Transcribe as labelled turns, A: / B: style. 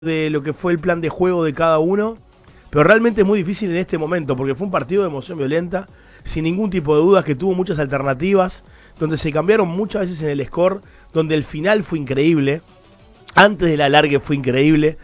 A: de lo que fue el plan de juego de cada uno, pero realmente es muy difícil en este momento, porque fue un partido de emoción violenta, sin ningún tipo de dudas, que tuvo muchas alternativas, donde se cambiaron muchas veces en el score, donde el final fue increíble, antes del alargue fue increíble.